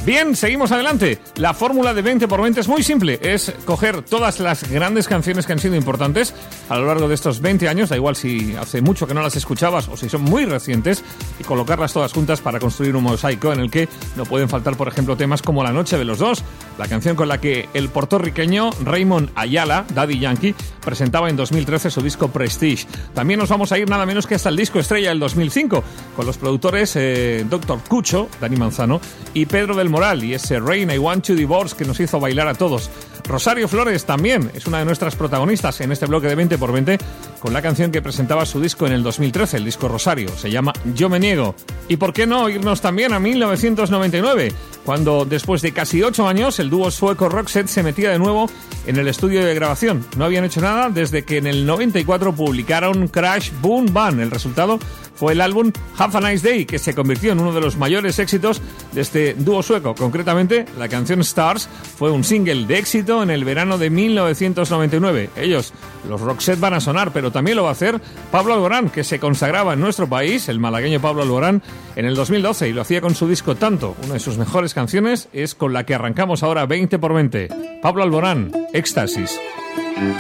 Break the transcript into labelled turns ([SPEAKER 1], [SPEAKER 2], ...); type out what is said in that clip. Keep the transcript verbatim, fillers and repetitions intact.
[SPEAKER 1] Bien, seguimos adelante. La fórmula de veinte por veinte es muy simple. Es coger todas las grandes canciones que han sido importantes a lo largo de estos veinte años, da igual si hace mucho que no las escuchabas o si son muy recientes, y colocarlas todas juntas para construir un mosaico en el que no pueden faltar, por ejemplo, temas como La noche de los dos, la canción con la que el puertorriqueño Raymond Ayala, Daddy Yankee, presentaba en dos mil trece su disco Prestige. También nos vamos a ir nada menos que hasta el disco estrella del dos mil cinco, con los productores eh, doctor Cucho, Dani Manzano, y Pedro del Moral, y ese Rain I Want to Divorce que nos hizo bailar a todos. Rosario Flores también es una de nuestras protagonistas en este bloque de veinte por veinte, con la canción que presentaba su disco en el dos mil trece, el disco Rosario, se llama Yo me niego. Y por qué no irnos también a mil novecientos noventa y nueve, cuando después de casi ocho años el dúo sueco Roxette se metía de nuevo en el estudio de grabación. No habían hecho nada desde que en el noventa y cuatro publicaron Crash Boom Bang. El resultado fue el álbum Have a Nice Day, que se convirtió en uno de los mayores éxitos de este dúo sueco. Concretamente, la canción Stars fue un single de éxito en el verano de mil novecientos noventa y nueve. Ellos, los Roxette, van a sonar, pero también lo va a hacer Pablo Alborán, que se consagraba en nuestro país, el malagueño Pablo Alborán, en el dos mil doce, y lo hacía con su disco Tanto. Una de sus mejores canciones es con la que arrancamos ahora veinte por veinte. Pablo Alborán, Éxtasis.